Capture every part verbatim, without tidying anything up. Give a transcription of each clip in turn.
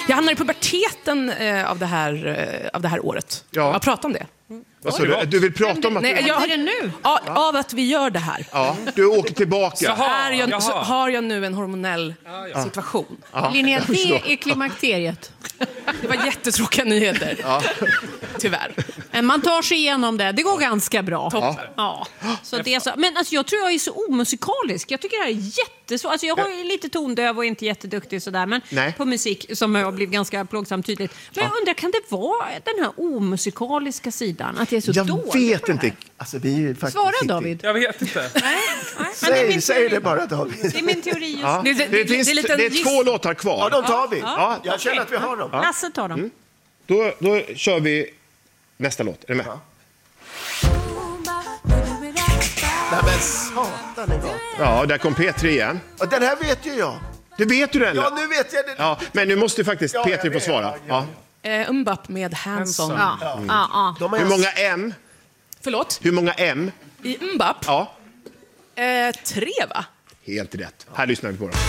Jag hamnar i puberteten eh, av, det här, eh, av det här året. Ja. Jag pratar om det. Vad sa du? Du vill prata om att... Nej, jag, är det nu? Av, av att vi gör det här. Ja, du åker tillbaka. Så, är jag, så har jag nu en hormonell ja, ja. situation. Ja. Linnea, det är klimakteriet. Det var jättetråkiga nyheter. Ja. Tyvärr. Men man tar sig igenom det. Det går ganska bra. Ja. Ja. Så det är så. Men alltså, jag tror jag är så omusikalisk. Jag tycker det här är jättesvårt. Alltså, jag har lite tondöv och inte jätteduktig sådär, men Nej. på musik som har blivit ganska plågsamt tydligt. Men jag undrar, kan det vara den här omusikaliska sidan? Att det är så jag dåligt? Jag vet inte. Alltså, vi är faktiskt Svara inte... David. Jag vet inte. Nej, nej. Säg, det säg det bara David. Det är min teori just ja. nu. det, det, det, finns, det, är, lite det är två låtar kvar. Ja, de tar vi. Ja. Jag känner att vi har dem. Ja. Lasse tar dem. Mm. Då, då kör vi nästa låt. Är du med? Ja. Nej, men satan en gång. Ja, där kom P tre igen. Och den här vet ju jag. Det vet du den? Ja, nu vet jag det. Ja, men nu måste faktiskt Ja, P tre få vet. svara. Ja, ja. Eh, Umbap med Hanson. Ja. Ja. Ja. De har Hur jag- många M? Förlåt? Hur många M? I Umbap? Ja, Eh, tre, va? helt rätt. Här lyssnar vi på dem.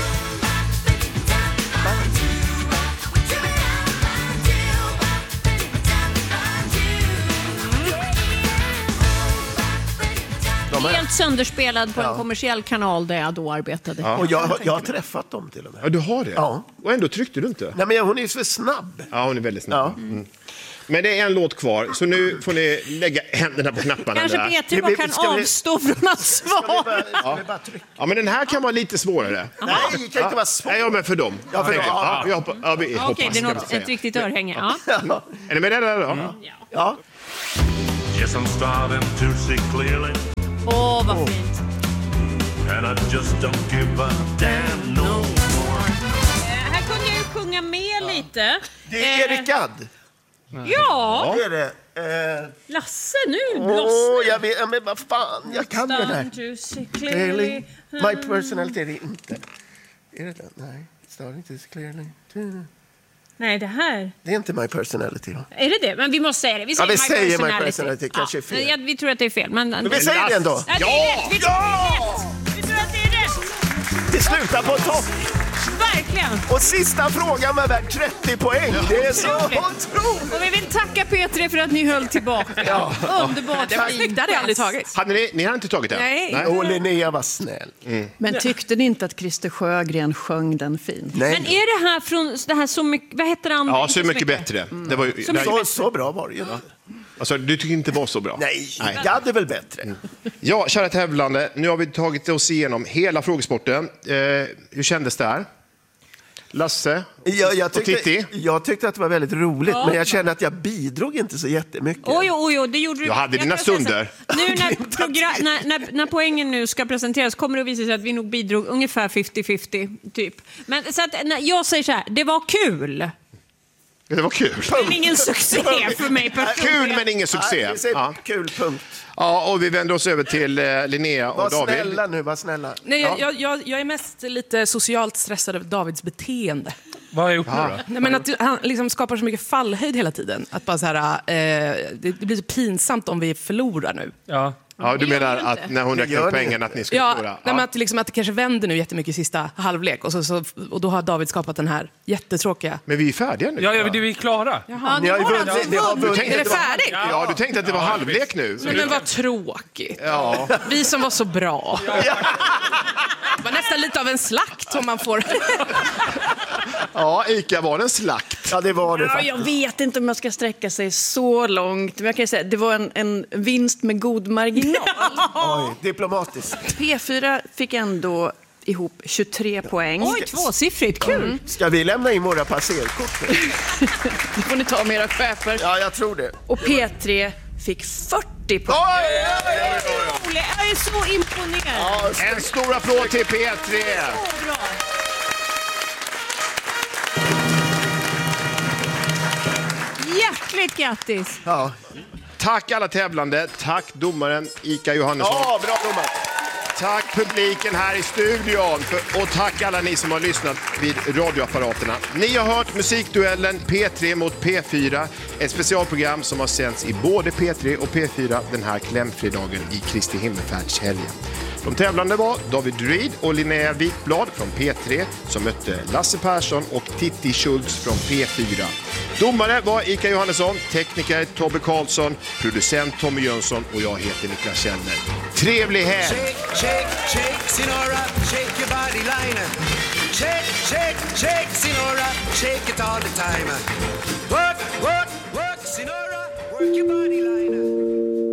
de har- Helt sönderspelad på Ja. en kommersiell kanal där jag då arbetade. Och jag, jag har träffat dem till och med. Ja, du har det? Ja. Och ändå tryckte du inte? Nej, men hon är ju för snabb. Ja, hon är väldigt snabb. Ja. Mm. Men det är en låt kvar, så nu får ni lägga händerna på knapparna Kanske där. P T bara kan Ska vi- avstå från att Ska vi svara. bara, ska vi bara trycka? Ja, men den här kan vara lite svårare. Nej, det kan inte vara svårt. Nej, ja, men för dem. Ja, för dem. Ja, vi hoppas, ja, vi hoppas, Okej, det är ska vi något, säga. ett riktigt örhänge. Ja. Ja. Är ni med där då? Mm. Ja. Yes, I'm starting to see clearly, Åh, vad fint. and I just don't give a damn no more. Eh, här kunde jag ju sjunga med lite. Det är Erik Gadd. Ja, Det är det. Eh, Lasse nu. Åh, Lasse. jag vet, men vad fan, jag kan det där. Starting to see Clearly, clearly. my personality är det inte. Är det den? Nej, starting to see clearly. Nej, det här. Det är inte my personality. Då. Är det det? Men vi måste säga det. Vi Ja, säger, vi säger my personality. personality, kanske är fel. Ja, vi tror att det är fel. Men, Men vi säger det ändå. Ja, det är rätt. Vi tror Ja! att det är rätt. Vi tror att det är rätt. Vi slutar på topp. Verkligen. Och sista frågan var värd trettio poäng. Det är så Otroligt. otroligt. Och vi vill tacka P tre för att ni höll tillbaka. Ja. Underbart. Det var snyggt, det hade jag aldrig tagit. Hade ni, ni har inte tagit den? Nej. Och Linnea var snäll. Men tyckte ni inte att Christer Sjögren sjöng den fint? Nej. Men är det här från det här så mycket, vad heter han? Ja, så mycket bättre. Det var ju, mycket Så, så bra var det ju inte. alltså, du tycker inte det var så bra? Nej, Gadd är väl bättre. Ja, kära tävlande, nu har vi tagit oss igenom hela frågesporten. Eh, hur kändes det här? Lasse Jag, jag, och tyckte, Titti? jag tyckte att det var väldigt roligt, Ja. men jag kände att jag bidrog inte så jättemycket. Oj, oj, oj, det gjorde du. Jag hade dina kan säga så stunder. här. Nu när, progra- när, när, när poängen nu ska presenteras kommer det att visa sig att vi nog bidrog ungefär femtio femtio, typ. Men så att, när, jag säger så här, det var kul. Det var kul. Men ingen succé för mig personligen. Kul men ingen succé. Nej, vi säger Ja. kul, punkt. Ja, och vi vänder oss över till eh, Linnea och Var David. snälla nu, var snälla. Nej, jag, jag, jag, jag är mest lite socialt stressad av Davids beteende. Vad har jag gjort nu då? Nej, men att han liksom skapar så mycket fallhöjd hela tiden. Att bara så här, eh, det, det blir så pinsamt om vi förlorar nu. Ja. Ja, du menar att när hon Det räknar gör upp ni. pengarna att ni ska Ja, förlora? nej, men att, liksom, att det kanske vänder nu jättemycket i sista halvlek. Och, så, så, och då har David skapat den här jättetråkiga... Men vi är färdiga nu. Ja, ja, det är vi klara. Ja, Ni ni har ju har vunnit. alltså Ni har vunnit. vunnit. Är det färdigt? Ja, du tänkte att det var halvlek nu. Men, men vad tråkigt. Ja. Vi som var så bra. Det var nästan lite av en slakt om man får... Ja, Ica var en slakt. Ja, det var det Ja, faktiskt. jag vet inte om jag ska sträcka sig så långt. Men jag kan ju säga, det var en, en vinst med god marginal. Oj, diplomatiskt. P fyra fick ändå ihop tjugotre poäng. Oj, tvåsiffrigt, kul. Ska vi lämna in våra passerkort? Det får ni ta med era chefer. Ja, jag tror det. Och P tre fick fyrtio poäng. Oj, oj, oj, oj. Roligt. Jag är så imponerad. Ja, En stor applåd till P tre. Så bra. Hjärtligt grattis. ja. Tack alla tävlande. Tack domaren Ica Johannesson. ja, bra domar. Tack publiken här i studion. För, och tack alla ni som har lyssnat vid radioapparaterna. Ni har hört musikduellen P tre mot P fyra. Ett specialprogram som har sänds i både P tre och P fyra den här klämfredagen i Kristi himmelfärdshelgen. De tävlande var David Reed och Linnea Wikblad från P tre som mötte Lasse Persson och Titti Schultz från P fyra. Domare var Ika Johannesson, tekniker Tobbe Karlsson, producent Tommy Jönsson och jag heter Niklas Kjellner. Trevlig helg! Shake, shake, shake, Sinora, shake your body liner. Shake, shake, shake, Sinora, shake it all the time. Work, work, work, Sinora, work your body liner.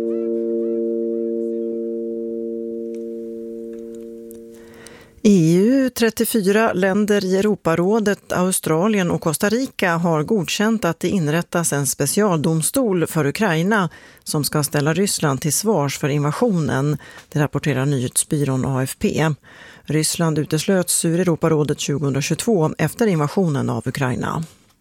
E U, trettiofyra länder i Europarådet, Australien och Costa Rica har godkänt att det inrättas en specialdomstol för Ukraina som ska ställa Ryssland till svars för invasionen, det rapporterar nyhetsbyrån A F P. Ryssland uteslöts ur Europarådet tjugohundratjugotvå efter invasionen av Ukraina.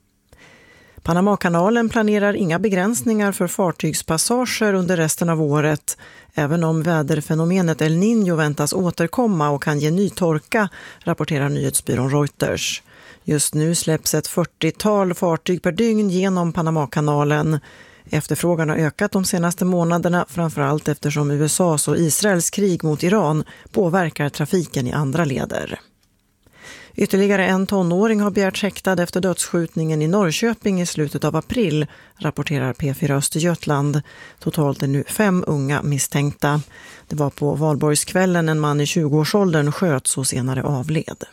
Panamakanalen planerar inga begränsningar för fartygspassager under resten av året, även om väderfenomenet El Niño väntas återkomma och kan ge ny torka, rapporterar nyhetsbyrån Reuters. Just nu släpps ett fyrtiotal fartyg per dygn genom Panamakanalen. Efterfrågan har ökat de senaste månaderna, framförallt eftersom U S A:s och Israels krig mot Iran påverkar trafiken i andra leder. Ytterligare en tonåring har begärt häktad efter dödsskjutningen i Norrköping i slutet av april, rapporterar P fyra Östergötland. Totalt är nu fem unga misstänkta. Det var på valborgskvällen en man i tjugoårsåldern sköts och senare avled.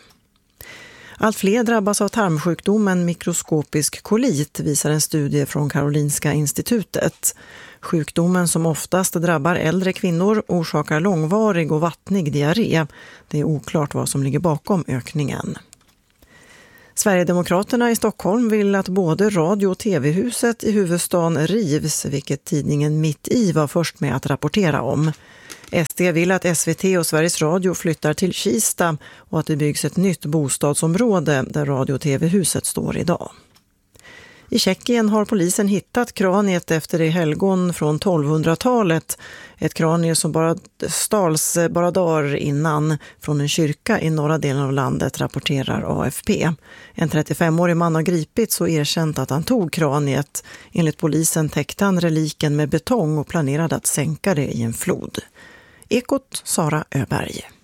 Allt fler drabbas av tarmsjukdomen mikroskopisk kolit, visar en studie från Karolinska institutet. Sjukdomen som oftast drabbar äldre kvinnor orsakar långvarig och vattnig diarré. Det är oklart vad som ligger bakom ökningen. Sverigedemokraterna i Stockholm vill att både radio- och tv-huset i huvudstaden rivs, vilket tidningen Mitt i var först med att rapportera om. S D vill att S V T och Sveriges Radio flyttar till Kista och att det byggs ett nytt bostadsområde där radio- och tv-huset står idag. I Tjeckien har polisen hittat kraniet efter det helgon från tolvhundratalet. Ett kranie som bara stals bara dagar innan från en kyrka i norra delen av landet, rapporterar A F P. En trettiofemårig man har gripits och erkänt att han tog kraniet. Enligt polisen täckte han reliken med betong och planerade att sänka det i en flod. Ekot, Sara Öberg.